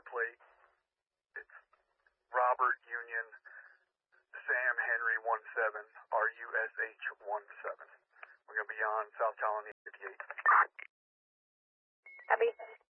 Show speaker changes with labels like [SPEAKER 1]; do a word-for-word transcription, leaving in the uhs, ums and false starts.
[SPEAKER 1] plate. It's Robert Union Sam Henry one seven, R U S H one seven. We're going to be on South Colony fifty-eight.
[SPEAKER 2] Copy.